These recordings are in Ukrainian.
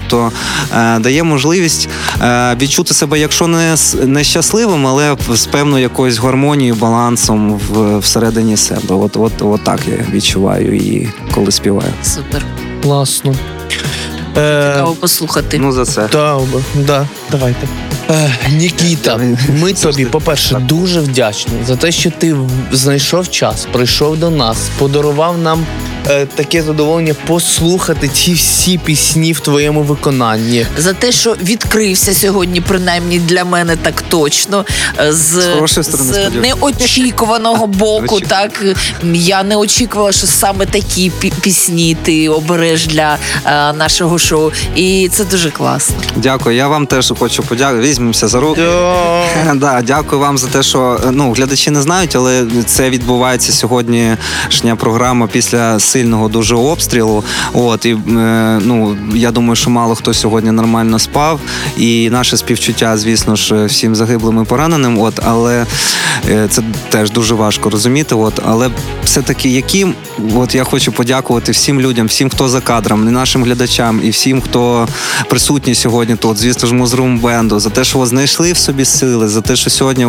тобто дає можливість відчути себе, якщо не щасливим, але з певною якоюсь гармонією, балансом всередині себе. От так я відчуваю її, коли співаю. Супер. Класно. Цікаво послухати. Ну, за це. Да, давайте. Нікіта, ми тобі, по-перше, дуже вдячні за те, що ти знайшов час, прийшов до нас, подарував нам таке задоволення послухати ці всі пісні в твоєму виконанні. За те, що відкрився сьогодні, принаймні для мене так точно, з неочікуваного боку. Так, я не очікувала, що саме такі пісні ти обереш для нашого шоу. І це дуже класно. Дякую. Я вам теж хочу подякувати. Візьмемося за руки. Да, дякую вам за те, що глядачі не знають, але це відбувається сьогоднішня програма після сильного дуже обстрілу. Я думаю, що мало хто сьогодні нормально спав. І наше співчуття, звісно ж, всім загиблим і пораненим. Але це теж дуже важко розуміти. Але все-таки я хочу подякувати всім людям, всім, хто за кадром, і нашим глядачам, і всім, хто присутній сьогодні тут, звісно ж, Музрум Бенду, за те, що знайшли в собі сили, за те, що сьогодні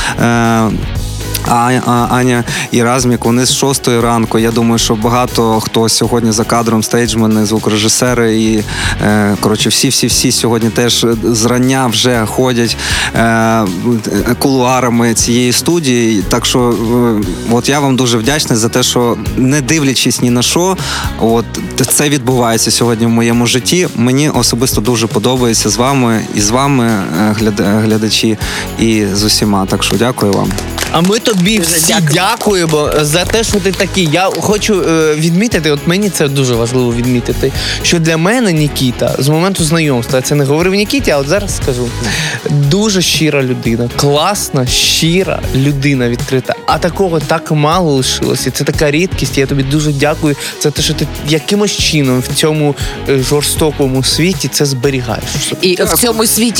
Аня і Размік, вони з 6 ранку. Я думаю, що багато хто сьогодні за кадром, стейджмени, звукорежисери і, всі сьогодні теж зрання вже ходять кулуарами цієї студії. Так що я вам дуже вдячний за те, що не дивлячись ні на що, це відбувається сьогодні в моєму житті. Мені особисто дуже подобається з вами, і з вами, глядачі, і з усіма. Так що дякую вам. А ми тобі всі дякуємо за те, що ти такий. Я хочу відмітити, мені це дуже важливо відмітити, що для мене Нікіта з моменту знайомства, я це не говорив Нікіті, а зараз скажу, дуже щира людина, класна, щира людина відкрита. А такого так мало лишилося. Це така рідкість. Я тобі дуже дякую за те, що ти якимось чином в цьому жорстокому світі це зберігаєш. І в цьому світі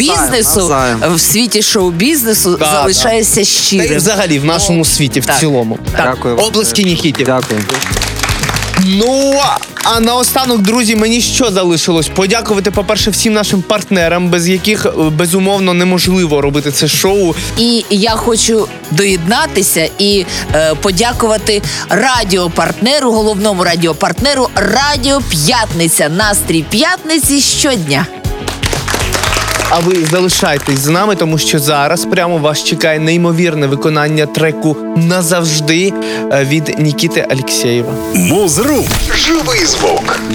шоу-бізнесу, залишаєшся щирим. Та й взагалі в нашому світі, в цілому. Дякую. Оплески Нікіті. Дякую. А наостанок, друзі, мені що залишилось? Подякувати, по-перше, всім нашим партнерам, без яких, безумовно, неможливо робити це шоу. І я хочу доєднатися і подякувати радіопартнеру, головному радіопартнеру Радіо П'ятниця. Настрій п'ятниці щодня. А ви залишайтесь з нами, тому що зараз прямо вас чекає неймовірне виконання треку «Назавжди» від Нікіти Алєксєєва. Музрум. Живий звук.